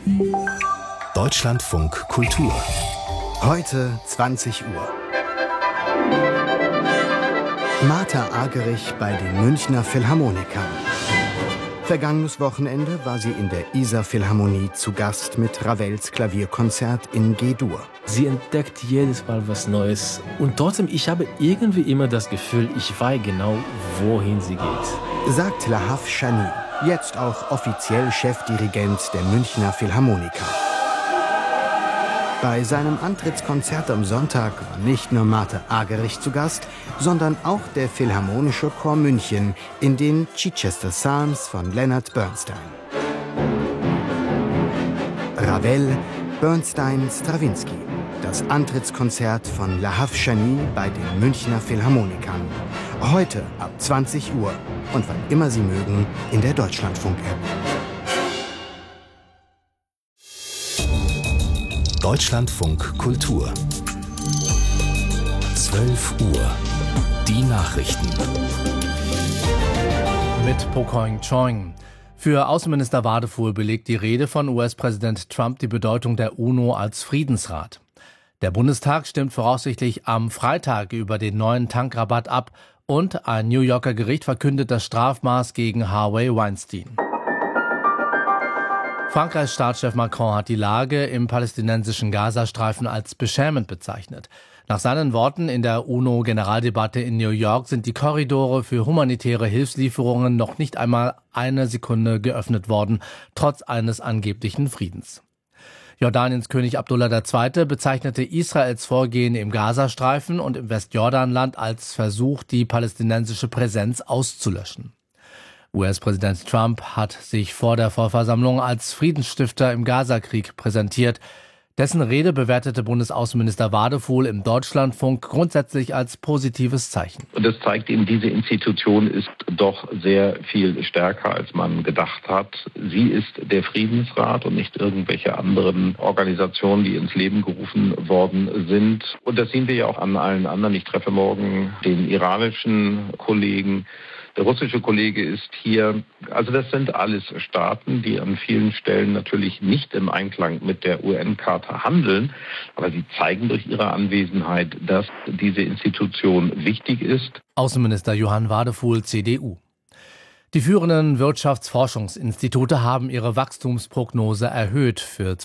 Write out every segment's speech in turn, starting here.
Deutschlandfunk Kultur. Heute 20 Uhr. Martha Argerich bei den Münchner Philharmonikern. Vergangenes Wochenende war sie in der Isar Philharmonie zu Gast mit Ravels Klavierkonzert in G-Dur. Sie entdeckt jedes Mal was Neues. Und trotzdem, ich habe irgendwie immer das Gefühl, ich weiß genau, wohin sie geht. Sagt Lahav Shani, jetzt auch offiziell Chefdirigent der Münchner Philharmoniker. Bei seinem Antrittskonzert am Sonntag war nicht nur Martha Argerich zu Gast, sondern auch der Philharmonische Chor München in den Chichester Psalms von Leonard Bernstein. Ravel, Bernstein, Strawinsky. Das Antrittskonzert von Lahav Shani bei den Münchner Philharmonikern. Heute ab 20 Uhr und wann immer Sie mögen in der Deutschlandfunk-App. Deutschlandfunk Kultur. 12 Uhr. Die Nachrichten. Mit Pokoing Choing. Für Außenminister Wadefuhl belegt die Rede von US-Präsident Trump die Bedeutung der UNO als Friedensrat. Der Bundestag stimmt voraussichtlich am Freitag über den neuen Tankrabatt ab und ein New Yorker Gericht verkündet das Strafmaß gegen Harvey Weinstein. Frankreichs Staatschef Macron hat die Lage im palästinensischen Gazastreifen als beschämend bezeichnet. Nach seinen Worten in der UNO-Generaldebatte in New York sind die Korridore für humanitäre Hilfslieferungen noch nicht einmal eine Sekunde geöffnet worden, trotz eines angeblichen Friedens. Jordaniens König Abdullah II. Bezeichnete Israels Vorgehen im Gazastreifen und im Westjordanland als Versuch, die palästinensische Präsenz auszulöschen. US-Präsident Trump hat sich vor der Vollversammlung als Friedensstifter im Gazakrieg präsentiert. Dessen Rede bewertete Bundesaußenminister Wadefuhl im Deutschlandfunk grundsätzlich als positives Zeichen. Und das zeigt eben, diese Institution ist doch sehr viel stärker, als man gedacht hat. Sie ist der Friedensrat und nicht irgendwelche anderen Organisationen, die ins Leben gerufen worden sind. Und das sehen wir ja auch an allen anderen. Ich treffe morgen den iranischen Kollegen. Der russische Kollege ist hier. Also das sind alles Staaten, die an vielen Stellen natürlich nicht im Einklang mit der UN-Charta handeln. Aber sie zeigen durch ihre Anwesenheit, dass diese Institution wichtig ist. Außenminister Johann Wadefuhl, CDU. Die führenden Wirtschaftsforschungsinstitute haben ihre Wachstumsprognose erhöht für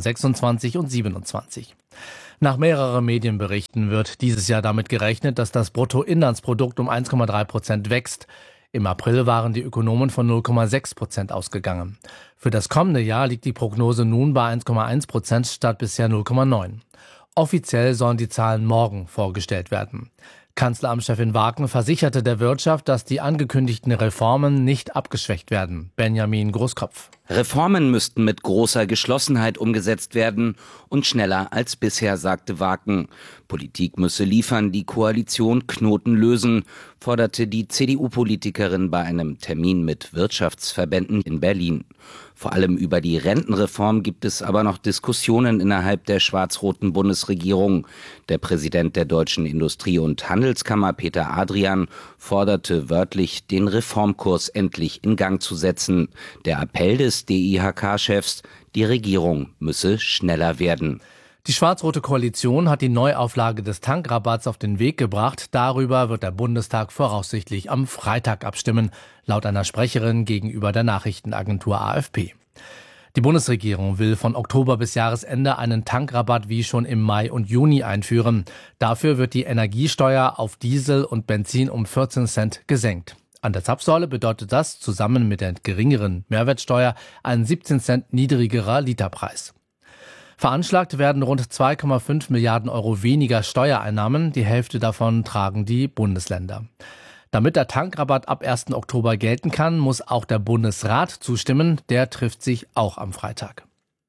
2026 und 2027. Nach mehreren Medienberichten wird dieses Jahr damit gerechnet, dass das Bruttoinlandsprodukt um 1,3% wächst. Im April waren die Ökonomen von 0,6% ausgegangen. Für das kommende Jahr liegt die Prognose nun bei 1,1% statt bisher 0,9%. Offiziell sollen die Zahlen morgen vorgestellt werden. Kanzleramtschefin Wagen versicherte der Wirtschaft, dass die angekündigten Reformen nicht abgeschwächt werden. Benjamin Großkopf. Reformen müssten mit großer Geschlossenheit umgesetzt werden und schneller als bisher, sagte Wagen. Politik müsse liefern, die Koalition Knoten lösen, forderte die CDU-Politikerin bei einem Termin mit Wirtschaftsverbänden in Berlin. Vor allem über die Rentenreform gibt es aber noch Diskussionen innerhalb der schwarz-roten Bundesregierung. Der Präsident der Deutschen Industrie- und Handelskammer, Peter Adrian, forderte wörtlich, den Reformkurs endlich in Gang zu setzen. Der Appell des DIHK-Chefs, die Regierung müsse schneller werden. Die schwarz-rote Koalition hat die Neuauflage des Tankrabatts auf den Weg gebracht. Darüber wird der Bundestag voraussichtlich am Freitag abstimmen, laut einer Sprecherin gegenüber der Nachrichtenagentur AFP. Die Bundesregierung will von Oktober bis Jahresende einen Tankrabatt wie schon im Mai und Juni einführen. Dafür wird die Energiesteuer auf Diesel und Benzin um 14 Cent gesenkt. An der Zapfsäule bedeutet das zusammen mit der geringeren Mehrwertsteuer ein 17 Cent niedrigerer Literpreis. Veranschlagt werden rund 2,5 Milliarden Euro weniger Steuereinnahmen. Die Hälfte davon tragen die Bundesländer. Damit der Tankrabatt ab 1. Oktober gelten kann, muss auch der Bundesrat zustimmen. Der trifft sich auch am Freitag.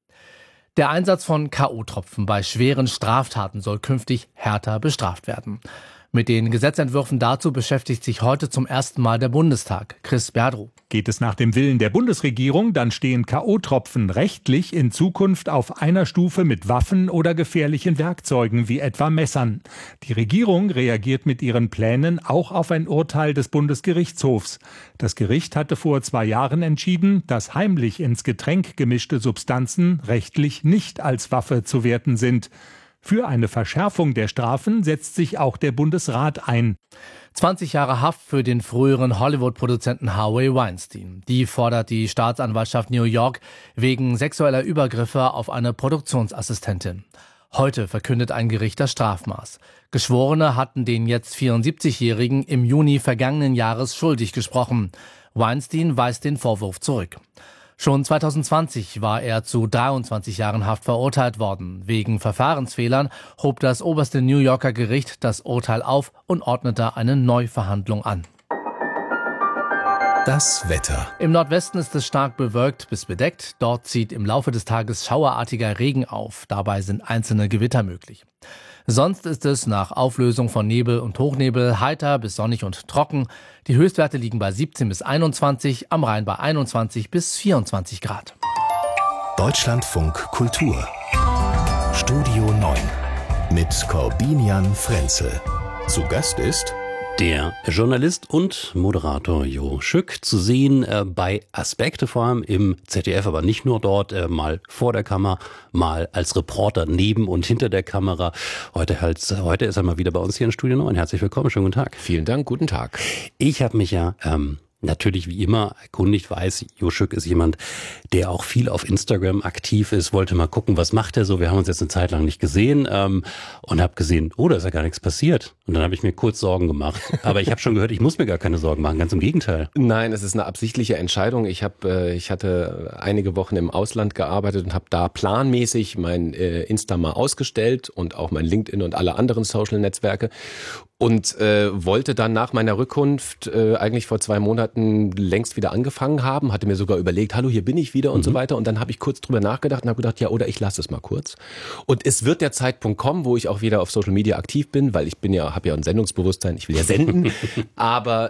Der Einsatz von K.O.-Tropfen bei schweren Straftaten soll künftig härter bestraft werden. Mit den Gesetzentwürfen dazu beschäftigt sich heute zum ersten Mal der Bundestag. Chris Berdruh. Geht es nach dem Willen der Bundesregierung, dann stehen K.O.-Tropfen rechtlich in Zukunft auf einer Stufe mit Waffen oder gefährlichen Werkzeugen wie etwa Messern. Die Regierung reagiert mit ihren Plänen auch auf ein Urteil des Bundesgerichtshofs. Das Gericht hatte vor 2 Jahren entschieden, dass heimlich ins Getränk gemischte Substanzen rechtlich nicht als Waffe zu werten sind. Für eine Verschärfung der Strafen setzt sich auch der Bundesrat ein. 20 Jahre Haft für den früheren Hollywood-Produzenten Harvey Weinstein. Die fordert die Staatsanwaltschaft New York wegen sexueller Übergriffe auf eine Produktionsassistentin. Heute verkündet ein Gericht das Strafmaß. Geschworene hatten den jetzt 74-Jährigen im Juni vergangenen Jahres schuldig gesprochen. Weinstein weist den Vorwurf zurück. Schon 2020 war er zu 23 Jahren Haft verurteilt worden. Wegen Verfahrensfehlern hob das oberste New Yorker Gericht das Urteil auf und ordnete eine Neuverhandlung an. Das Wetter. Im Nordwesten ist es stark bewölkt bis bedeckt. Dort zieht im Laufe des Tages schauerartiger Regen auf. Dabei sind einzelne Gewitter möglich. Sonst ist es nach Auflösung von Nebel und Hochnebel heiter bis sonnig und trocken. Die Höchstwerte liegen bei 17 bis 21, am Rhein bei 21 bis 24 Grad. Deutschlandfunk Kultur. Studio 9 mit Corbinian Frenzel. Zu Gast ist der Journalist und Moderator Jo Schück, zu sehen bei Aspekte, vor allem im ZDF, aber nicht nur dort, mal vor der Kamera, mal als Reporter neben und hinter der Kamera. Heute ist er mal wieder bei uns hier in Studio 9. Herzlich willkommen, schönen guten Tag. Vielen Dank, guten Tag. Ich habe mich ja natürlich wie immer erkundigt, weiß, Jo Schück ist jemand, der auch viel auf Instagram aktiv ist, wollte mal gucken, was macht er so. Wir haben uns jetzt eine Zeit lang nicht gesehen und habe gesehen, oh, da ist ja gar nichts passiert. Und dann habe ich mir kurz Sorgen gemacht. Aber ich habe schon gehört, ich muss mir gar keine Sorgen machen, ganz im Gegenteil. Nein, es ist eine absichtliche Entscheidung. Ich hatte einige Wochen im Ausland gearbeitet und habe da planmäßig mein Insta mal ausgestellt und auch mein LinkedIn und alle anderen Social-Netzwerke. Und wollte dann nach meiner Rückkunft eigentlich vor 2 Monaten längst wieder angefangen haben, hatte mir sogar überlegt, hallo, hier bin ich wieder und so weiter. Und dann habe ich kurz drüber nachgedacht und habe gedacht, ja, oder ich lasse es mal kurz. Und es wird der Zeitpunkt kommen, wo ich auch wieder auf Social Media aktiv bin, weil ich habe ja ein Sendungsbewusstsein, ich will ja senden. Aber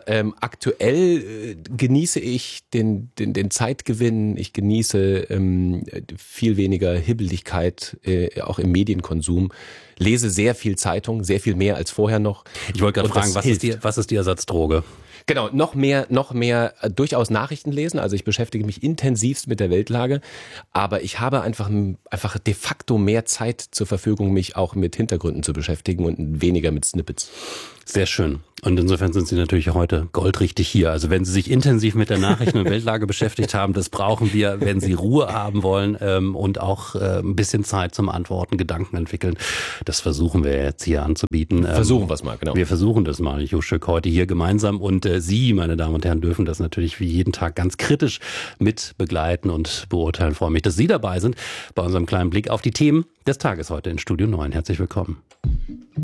aktuell genieße ich den Zeitgewinn, ich genieße viel weniger Hibbeligkeit auch im Medienkonsum. Lese sehr viel Zeitung, sehr viel mehr als vorher noch. Ich wollte gerade fragen, was ist die Ersatzdroge? Genau, noch mehr durchaus Nachrichten lesen. Also ich beschäftige mich intensivst mit der Weltlage, aber ich habe einfach de facto mehr Zeit zur Verfügung, mich auch mit Hintergründen zu beschäftigen und weniger mit Snippets. Sehr schön. Und insofern sind Sie natürlich heute goldrichtig hier. Also wenn Sie sich intensiv mit der Nachrichten- und Weltlage beschäftigt haben, das brauchen wir, wenn Sie Ruhe haben wollen und auch ein bisschen Zeit zum Antworten, Gedanken entwickeln. Das versuchen wir jetzt hier anzubieten. Versuchen wir es mal, genau. Wir versuchen das mal, Jo Schück, heute hier gemeinsam. Und Sie, meine Damen und Herren, dürfen das natürlich wie jeden Tag ganz kritisch mit begleiten und beurteilen. Ich freue mich, dass Sie dabei sind bei unserem kleinen Blick auf die Themen des Tages heute in Studio 9. Herzlich willkommen.